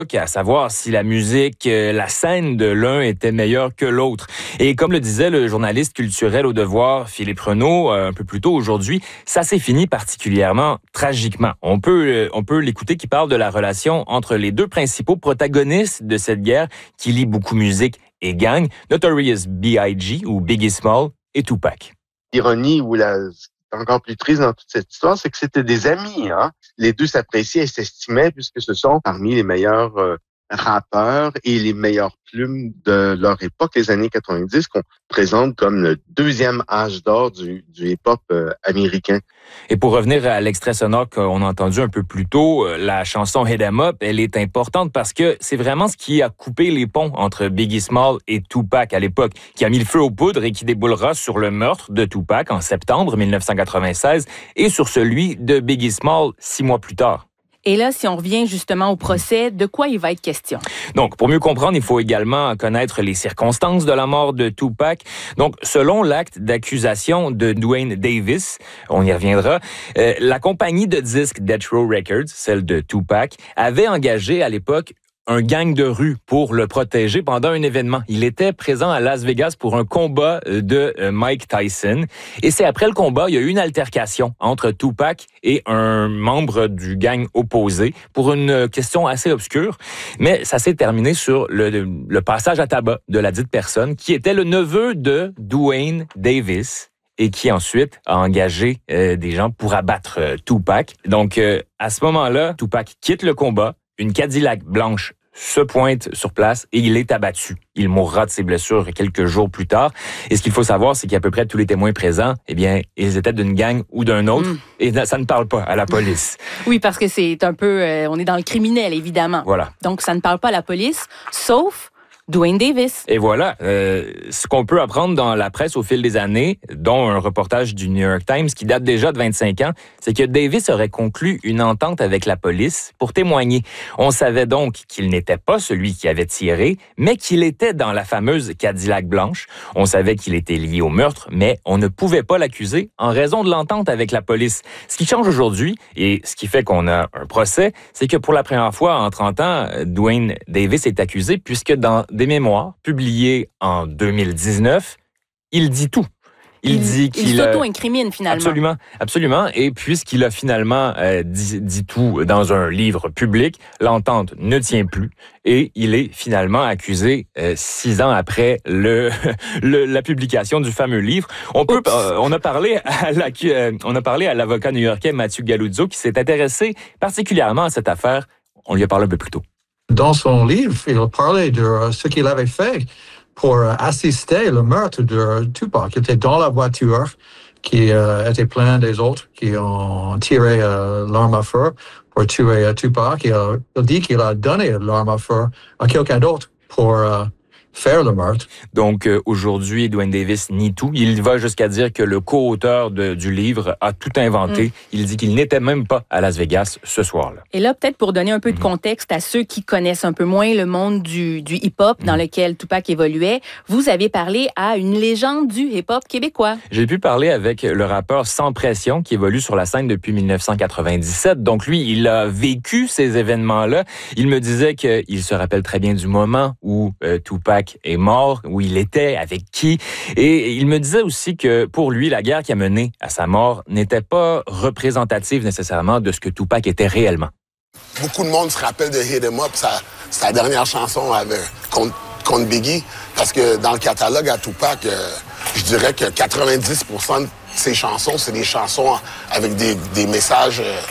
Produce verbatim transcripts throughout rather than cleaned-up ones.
à savoir si la musique, la scène de l'un était meilleure que l'autre. Et comme le disait le journaliste culturel au Devoir, Philippe Renaud, un peu plus tôt aujourd'hui, ça s'est fini particulièrement tragiquement. On peut, on peut l'écouter qui parle de la relation entre les deux principaux protagonistes de cette guerre qui lie beaucoup musique et gang, Notorious B I G ou Biggie Small et Tupac. L'ironie ou la... encore plus triste dans toute cette histoire, c'est que c'était des amis. Hein? Les deux s'appréciaient et s'estimaient puisque ce sont parmi les meilleurs euh, rappeurs et les meilleures plumes de leur époque, les années quatre-vingt-dix, qu'on présente comme le deuxième âge d'or du, du hip-hop euh, américain. Et pour revenir à l'extrait sonore qu'on a entendu un peu plus tôt, la chanson Hit 'em Up, elle est importante parce que c'est vraiment ce qui a coupé les ponts entre Biggie Small et Tupac à l'époque, qui a mis le feu aux poudres et qui déboulera sur le meurtre de Tupac en septembre dix-neuf cent quatre-vingt-seize et sur celui de Biggie Small six mois plus tard. Et là, si on revient justement au procès, de quoi il va être question? Donc, pour mieux comprendre, il faut également connaître les circonstances de la mort de Tupac. Donc, selon l'acte d'accusation de Duane Davis, on y reviendra, euh, la compagnie de disques Death Row Records, celle de Tupac, avait engagé à l'époque un gang de rue pour le protéger pendant un événement. Il était présent à Las Vegas pour un combat de Mike Tyson. Et c'est après le combat, il y a eu une altercation entre Tupac et un membre du gang opposé pour une question assez obscure. Mais ça s'est terminé sur le, le passage à tabac de la dite personne, qui était le neveu de Duane Davis et qui ensuite a engagé euh, des gens pour abattre euh, Tupac. Donc, euh, à ce moment-là, Tupac quitte le combat. Une Cadillac blanche se pointe sur place et il est abattu. Il mourra de ses blessures quelques jours plus tard. Et ce qu'il faut savoir, c'est qu'à peu près tous les témoins présents, eh bien, ils étaient d'une gang ou d'un autre. Mm. Et ça ne parle pas à la police. Oui, parce que c'est un peu... Euh, on est dans le criminel, évidemment. Voilà. Donc, ça ne parle pas à la police, sauf Duane Davis. Et voilà, euh, ce qu'on peut apprendre dans la presse au fil des années, dont un reportage du New York Times qui date déjà de vingt-cinq ans, c'est que Davis aurait conclu une entente avec la police pour témoigner. On savait donc qu'il n'était pas celui qui avait tiré, mais qu'il était dans la fameuse Cadillac blanche. On savait qu'il était lié au meurtre, mais on ne pouvait pas l'accuser en raison de l'entente avec la police. Ce qui change aujourd'hui, et ce qui fait qu'on a un procès, c'est que pour la première fois en trente ans, Duane Davis est accusé puisque dans des mémoires publiées en deux mille dix-neuf, il dit tout. Il, il dit qu'il... Il s'auto-incrimine, finalement. Absolument, absolument. Et puisqu'il a finalement euh, dit, dit tout dans un livre public, l'entente ne tient plus et il est finalement accusé euh, six ans après le, le la publication du fameux livre. On peut, euh, on a parlé à la, euh, on a parlé à l'avocat new-yorkais Matthew Galuzzo qui s'est intéressé particulièrement à cette affaire. On lui a parlé un peu plus tôt. Dans son livre, il parlait de ce qu'il avait fait pour assister au meurtre de Tupac. Il était dans la voiture qui euh, était pleine des autres qui ont tiré euh, l'arme à feu pour tuer euh, Tupac. Il, a, il dit qu'il a donné l'arme à feu à quelqu'un d'autre pour euh, faire le meurtre. Donc, euh, aujourd'hui, Duane Davis nie tout. Il va jusqu'à dire que le co-auteur de, du livre a tout inventé. Mm. Il dit qu'il n'était même pas à Las Vegas ce soir-là. Et là, peut-être pour donner un peu de contexte à ceux qui connaissent un peu moins le monde du, du hip-hop mm. dans lequel Tupac évoluait, vous avez parlé à une légende du hip-hop québécois. J'ai pu parler avec le rappeur Sans Pression qui évolue sur la scène depuis dix-neuf cent quatre-vingt-dix-sept. Donc, lui, il a vécu ces événements-là. Il me disait qu'il se rappelle très bien du moment où euh, Tupac est mort, où il était, avec qui. Et il me disait aussi que pour lui, la guerre qui a mené à sa mort n'était pas représentative nécessairement de ce que Tupac était réellement. Beaucoup de monde se rappelle de Hit 'em Up, sa, sa dernière chanson avec, contre, contre Biggie, parce que dans le catalogue à Tupac, euh, je dirais que quatre-vingt-dix pour cent de ses chansons, c'est des chansons avec des, des messages euh,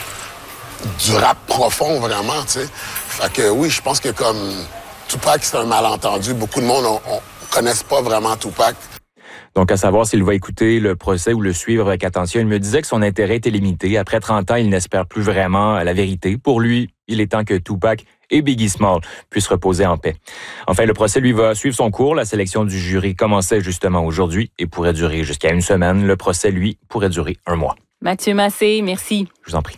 du rap profond, vraiment, tu sais. Fait que oui, je pense que comme Tupac, c'est un malentendu. Beaucoup de monde ne connaissent pas vraiment Tupac. Donc, à savoir s'il va écouter le procès ou le suivre avec attention. Il me disait que son intérêt était limité. Après trente ans, il n'espère plus vraiment la vérité. Pour lui, il est temps que Tupac et Biggie Small puissent reposer en paix. Enfin, le procès, lui, va suivre son cours. La sélection du jury commençait justement aujourd'hui et pourrait durer jusqu'à une semaine. Le procès, lui, pourrait durer un mois. Mathieu Massé, merci. Je vous en prie.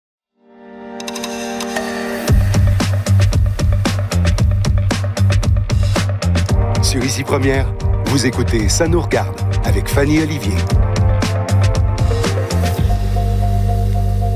Sur Ici Première, vous écoutez Ça nous regarde avec Fanny Olivier.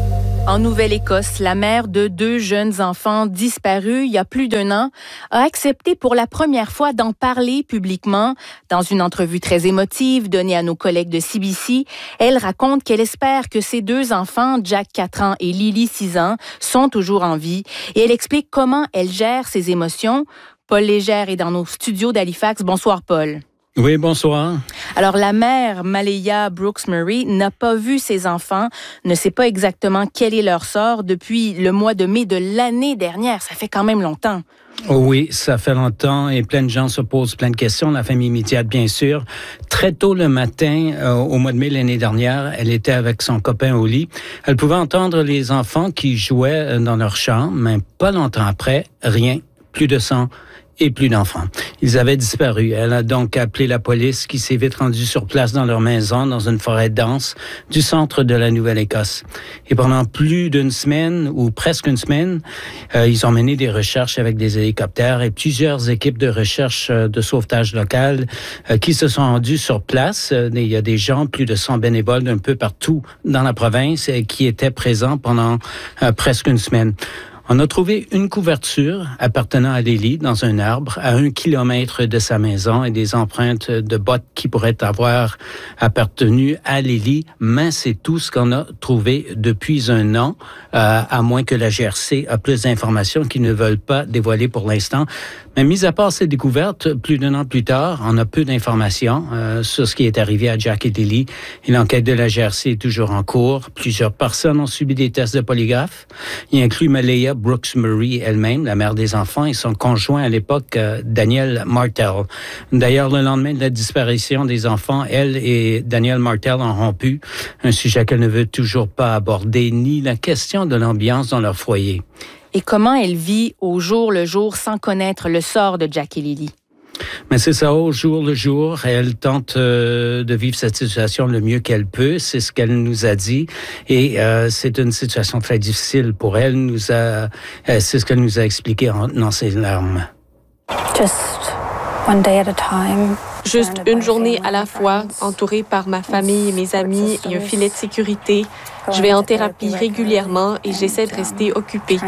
En Nouvelle-Écosse, la mère de deux jeunes enfants disparus il y a plus d'un an a accepté pour la première fois d'en parler publiquement. Dans une entrevue très émotive donnée à nos collègues de C B C, elle raconte qu'elle espère que ses deux enfants, Jack quatre ans et Lily six ans, sont toujours en vie. Et elle explique comment elle gère ses émotions. Paul Légère est dans nos studios d'Halifax. Bonsoir, Paul. Oui, bonsoir. Alors, la mère, Maleah Brooks-Murray, n'a pas vu ses enfants, ne sait pas exactement quel est leur sort depuis le mois de mai de l'année dernière. Ça fait quand même longtemps. Oui, ça fait longtemps et plein de gens se posent plein de questions. La famille immédiate, bien sûr. Très tôt le matin, euh, au mois de mai l'année dernière, elle était avec son copain au lit. Elle pouvait entendre les enfants qui jouaient dans leur chambre, mais pas longtemps après, rien, plus de sang et plus d'enfants. Ils avaient disparu. Elle a donc appelé la police qui s'est vite rendue sur place dans leur maison, dans une forêt dense du centre de la Nouvelle-Écosse. Et pendant plus d'une semaine, ou presque une semaine, euh, ils ont mené des recherches avec des hélicoptères et plusieurs équipes de recherche euh, de sauvetage local euh, qui se sont rendues sur place. Euh, il y a des gens, plus de cent bénévoles d'un peu partout dans la province euh, qui étaient présents pendant euh, presque une semaine. On a trouvé une couverture appartenant à Lily dans un arbre à un kilomètre de sa maison et des empreintes de bottes qui pourraient avoir appartenu à Lily, mais c'est tout ce qu'on a trouvé depuis un an, euh, à moins que la G R C a plus d'informations qu'ils ne veulent pas dévoiler pour l'instant. Mais mis à part ces découvertes, plus d'un an plus tard, on a peu d'informations euh, sur ce qui est arrivé à Jack et Lily. Et l'enquête de la G R C est toujours en cours. Plusieurs personnes ont subi des tests de polygraphe. Il inclut Maleah Brooks-Murray elle-même, la mère des enfants, et son conjoint à l'époque, euh, Daniel Martel. D'ailleurs, le lendemain de la disparition des enfants, elle et Daniel Martel ont rompu, un sujet qu'elle ne veut toujours pas aborder, ni la question de l'ambiance dans leur foyer. Et comment elle vit au jour le jour sans connaître le sort de Jack et Lily? Mais c'est ça, au jour le jour. Elle tente euh, de vivre cette situation le mieux qu'elle peut. C'est ce qu'elle nous a dit. Et euh, c'est une situation très difficile pour elle. Nous a, euh, c'est ce qu'elle nous a expliqué en, dans ses larmes. Just one day at a time. Juste une journée à la fois, entourée par ma famille et mes amis et un filet de sécurité. Je vais en thérapie régulièrement et j'essaie de rester occupée.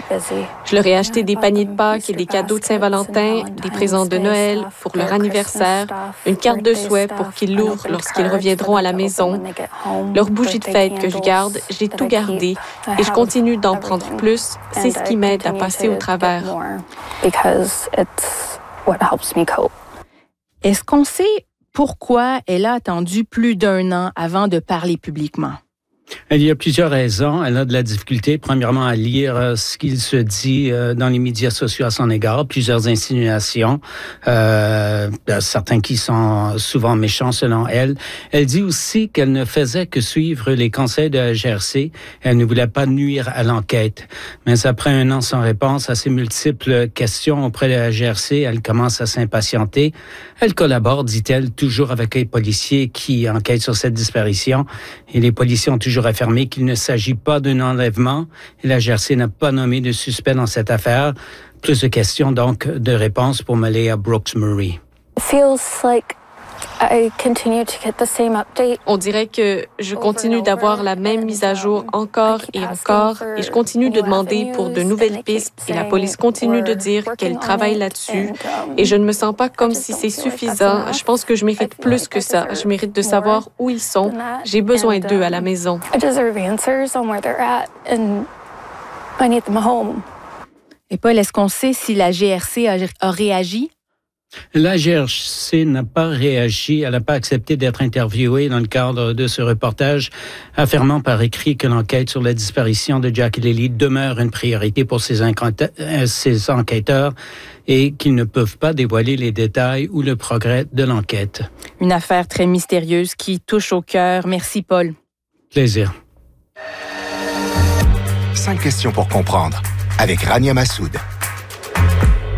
Je leur ai acheté des paniers de Pâques et des cadeaux de Saint-Valentin, des présents de Noël pour leur anniversaire, une carte de souhait pour qu'ils l'ouvrent lorsqu'ils reviendront à la maison. Leur bougie de fête que je garde, j'ai tout gardé et je continue d'en prendre plus. C'est ce qui m'aide à passer au travers. Est-ce qu'on sait pourquoi elle a attendu plus d'un an avant de parler publiquement? Il y a plusieurs raisons. Elle a de la difficulté, premièrement, à lire ce qu'il se dit dans les médias sociaux à son égard, plusieurs insinuations, euh, certains qui sont souvent méchants selon elle. Elle dit aussi qu'elle ne faisait que suivre les conseils de la G R C. Elle ne voulait pas nuire à l'enquête. Mais après un an sans réponse à ses multiples questions auprès de la G R C, elle commence à s'impatienter. Elle collabore, dit-elle, toujours avec les policiers qui enquêtent sur cette disparition. Et les policiers ont toujours affirmé qu'il ne s'agit pas d'un enlèvement et la G R C n'a pas nommé de suspect dans cette affaire. Plus de questions, donc, de réponses pour Maleah Brooks-Murray. On dirait que je continue d'avoir la même mise à jour encore et encore et je continue de demander pour de nouvelles pistes et la police continue de dire qu'elle travaille là-dessus et je ne me sens pas comme si c'est suffisant. Je pense que je mérite plus que ça. Je mérite de savoir où ils sont. J'ai besoin d'eux à la maison. Et Paul, est-ce qu'on sait si la G R C a, a réagi? La G R C n'a pas réagi, elle n'a pas accepté d'être interviewée dans le cadre de ce reportage, affirmant par écrit que l'enquête sur la disparition de Jack et Lily demeure une priorité pour ses, ses enquêteurs et qu'ils ne peuvent pas dévoiler les détails ou le progrès de l'enquête. Une affaire très mystérieuse qui touche au cœur. Merci, Paul. Plaisir. Cinq questions pour comprendre avec Rania Massoud.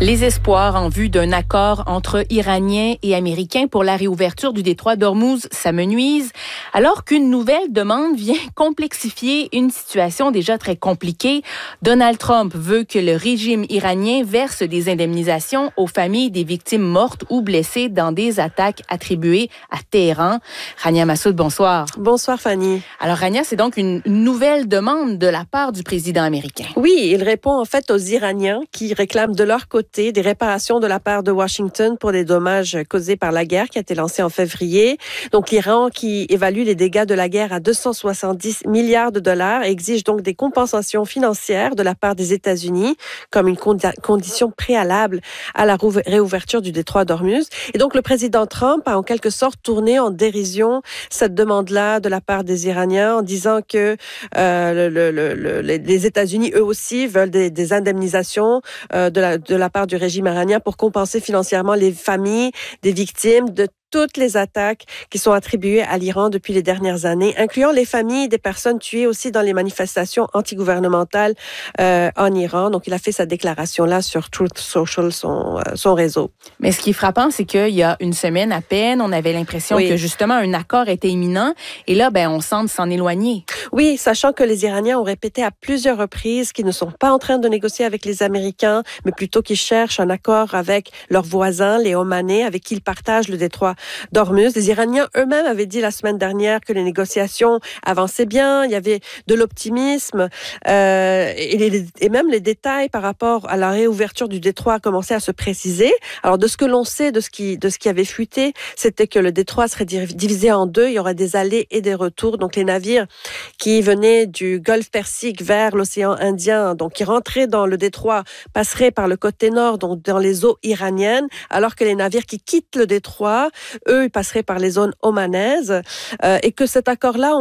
Les espoirs en vue d'un accord entre Iraniens et Américains pour la réouverture du détroit d'Ormuz s'amenuisent, alors qu'une nouvelle demande vient complexifier une situation déjà très compliquée. Donald Trump veut que le régime iranien verse des indemnisations aux familles des victimes mortes ou blessées dans des attaques attribuées à Téhéran. Rania Massoud, bonsoir. Bonsoir, Fanny. Alors, Rania, c'est donc une nouvelle demande de la part du président américain. Oui, il répond en fait aux Iraniens qui réclament de leur côté des réparations de la part de Washington pour des dommages causés par la guerre qui a été lancée en février. Donc, l'Iran qui évalue les dégâts de la guerre à deux cent soixante-dix milliards de dollars exige donc des compensations financières de la part des États-Unis comme une condi- condition préalable à la réouverture du détroit d'Ormuz. Et donc, le président Trump a en quelque sorte tourné en dérision cette demande-là de la part des Iraniens en disant que euh, le, le, le, les États-Unis, eux aussi, veulent des, des indemnisations euh, de, la, de la part du régime iranien pour compenser financièrement les familles des victimes de toutes les attaques qui sont attribuées à l'Iran depuis les dernières années, incluant les familles des personnes tuées aussi dans les manifestations antigouvernementales euh, en Iran. Donc, il a fait sa déclaration-là sur Truth Social, son, euh, son réseau. Mais ce qui est frappant, c'est qu'il y a une semaine à peine, on avait l'impression oui. que justement un accord était imminent. Et là, ben, on semble s'en éloigner. Oui, sachant que les Iraniens ont répété à plusieurs reprises qu'ils ne sont pas en train de négocier avec les Américains, mais plutôt qu'ils cherchent un accord avec leurs voisins, les Omanais, avec qui ils partagent le détroit d'Ormuz. Les Iraniens eux-mêmes avaient dit la semaine dernière que les négociations avançaient bien, il y avait de l'optimisme euh, et, les, et même les détails par rapport à la réouverture du détroit commençaient à se préciser. Alors de ce que l'on sait, de ce qui, de ce qui avait fuité, c'était que le détroit serait divisé en deux, il y aurait des allées et des retours. Donc les navires qui venaient du Golfe Persique vers l'océan Indien, donc qui rentraient dans le détroit, passeraient par le côté nord, donc dans les eaux iraniennes, alors que les navires qui quittent le détroit, eux, ils passeraient par les zones omanaises, euh, et que cet accord-là, on,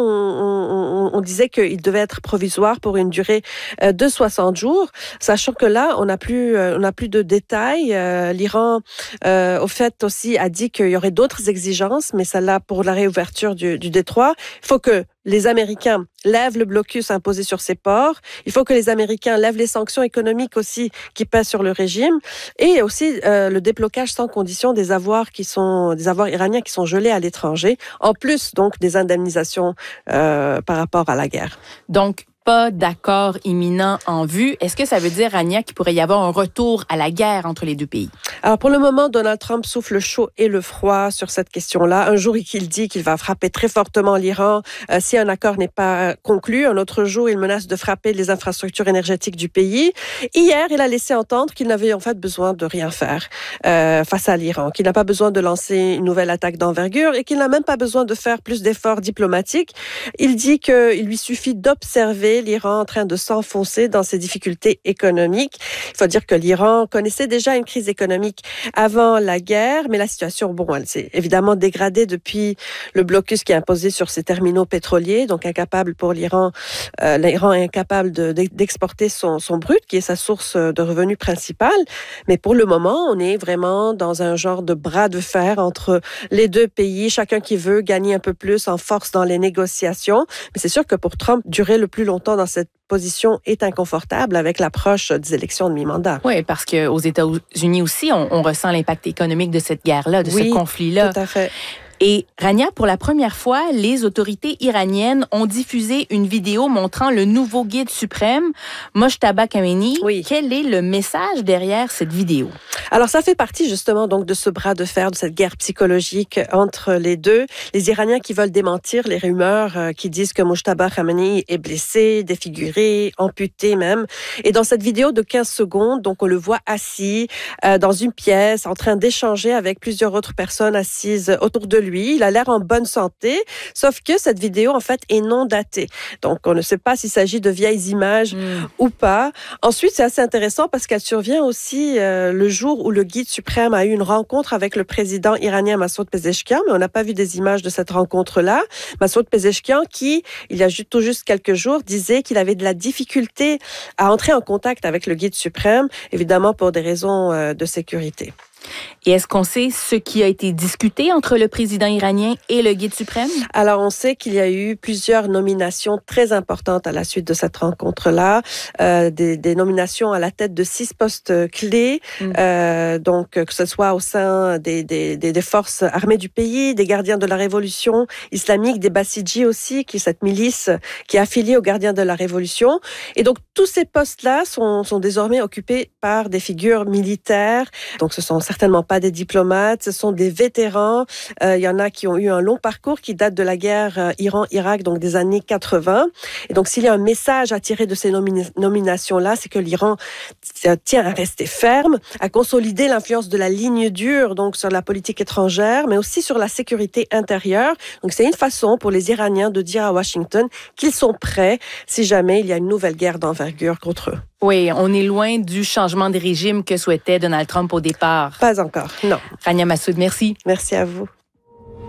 on, on disait qu'il devait être provisoire pour une durée euh, de soixante jours, sachant que là, on n'a plus, euh, on n'a plus de détails. Euh, L'Iran, euh, au fait, aussi a dit qu'il y aurait d'autres exigences, mais celle-là, pour la réouverture du, du détroit, il faut que les Américains lèvent le blocus imposé sur ces ports. Il faut que les Américains lèvent les sanctions économiques aussi qui pèsent sur le régime, et aussi euh, le déblocage sans condition des avoirs qui sont des avoirs iraniens qui sont gelés à l'étranger, en plus donc des indemnisations euh, par rapport à la guerre. Donc pas d'accord imminent en vue. Est-ce que ça veut dire, Rania, qu'il pourrait y avoir un retour à la guerre entre les deux pays? Alors, pour le moment, Donald Trump souffle le chaud et le froid sur cette question-là. Un jour, il dit qu'il va frapper très fortement l'Iran euh, si un accord n'est pas conclu. Un autre jour, il menace de frapper les infrastructures énergétiques du pays. Hier, il a laissé entendre qu'il n'avait en fait besoin de rien faire euh, face à l'Iran, qu'il n'a pas besoin de lancer une nouvelle attaque d'envergure et qu'il n'a même pas besoin de faire plus d'efforts diplomatiques. Il dit qu'il lui suffit d'observer l'Iran en train de s'enfoncer dans ses difficultés économiques. Il faut dire que l'Iran connaissait déjà une crise économique avant la guerre, mais la situation, bon, elle s'est évidemment dégradée depuis le blocus qui est imposé sur ses terminaux pétroliers, donc incapable pour l'Iran, euh, l'Iran est incapable de, d'exporter son, son brut, qui est sa source de revenus principale. Mais pour le moment, on est vraiment dans un genre de bras de fer entre les deux pays, chacun qui veut gagner un peu plus en force dans les négociations. Mais c'est sûr que pour Trump, durer le plus longtemps dans cette position est inconfortable avec l'approche des élections de mi-mandat. Oui, parce qu'aux États-Unis aussi, on, on ressent l'impact économique de cette guerre-là, de oui, ce conflit-là. Tout à fait. Et Rania, pour la première fois, les autorités iraniennes ont diffusé une vidéo montrant le nouveau guide suprême, Mojtaba Khamenei. Oui. Quel est le message derrière cette vidéo? Alors, ça fait partie justement donc de ce bras de fer, de cette guerre psychologique entre les deux. Les Iraniens qui veulent démentir les rumeurs euh, qui disent que Mojtaba Khamenei est blessé, défiguré, amputé même. Et dans cette vidéo de quinze secondes, donc on le voit assis euh, dans une pièce, en train d'échanger avec plusieurs autres personnes assises autour de lui. Il a l'air en bonne santé, sauf que cette vidéo, en fait, est non datée. Donc, on ne sait pas s'il s'agit de vieilles images mmh. ou pas. Ensuite, c'est assez intéressant parce qu'elle survient aussi euh, le jour où le guide suprême a eu une rencontre avec le président iranien Massoud Pezeshkian, mais on n'a pas vu des images de cette rencontre-là. Massoud Pezeshkian, qui, il y a tout juste quelques jours, disait qu'il avait de la difficulté à entrer en contact avec le guide suprême, évidemment pour des raisons euh, de sécurité. Et est-ce qu'on sait ce qui a été discuté entre le président iranien et le guide suprême? Alors, on sait qu'il y a eu plusieurs nominations très importantes à la suite de cette rencontre-là, euh, des, des nominations à la tête de six postes clés, mmh. euh, donc que ce soit au sein des, des, des, des forces armées du pays, des gardiens de la révolution islamique, des Bassidji aussi, qui est cette milice qui est affiliée aux gardiens de la révolution. Et donc, tous ces postes-là sont, sont désormais occupés par des figures militaires. Donc, ce sont certainement pas des diplomates, ce sont des vétérans. Euh, il y en a qui ont eu un long parcours qui date de la guerre euh, Iran-Irak, donc des années quatre-vingts. Et donc, s'il y a un message à tirer de ces nomina- nominations-là, c'est que l'Iran tient à rester ferme, à consolider l'influence de la ligne dure, donc sur la politique étrangère, mais aussi sur la sécurité intérieure. Donc, c'est une façon pour les Iraniens de dire à Washington qu'ils sont prêts si jamais il y a une nouvelle guerre d'envergure contre eux. Oui, on est loin du changement de régime que souhaitait Donald Trump au départ. Pas encore, non. Rania Massoud, merci. Merci à vous.